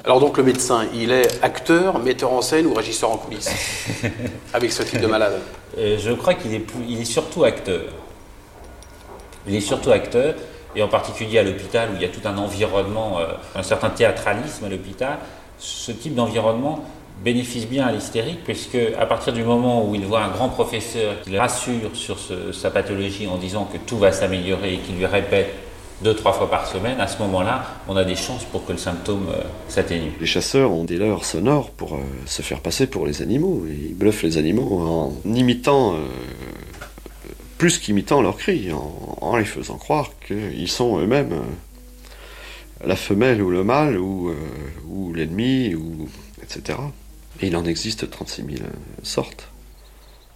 Alors donc le médecin, il est acteur, metteur en scène ou régisseur en coulisses avec ce type de malade? Je crois qu'il est surtout acteur. Il est surtout acteur, et en particulier à l'hôpital où il y a tout un environnement, un certain théâtralisme à l'hôpital. Ce type d'environnement bénéficie bien à l'hystérique, puisque à partir du moment où il voit un grand professeur qui le rassure sur sa pathologie en disant que tout va s'améliorer et qu'il lui répète 2-3 fois par semaine, à ce moment-là, on a des chances pour que le symptôme s'atténue. Les chasseurs ont des leurres sonores pour se faire passer pour les animaux. Et ils bluffent les animaux en imitant, plus qu'imitant leurs cris, en les faisant croire qu'ils sont eux-mêmes la femelle ou le mâle, ou l'ennemi, etc. Et il en existe 36 000 sortes.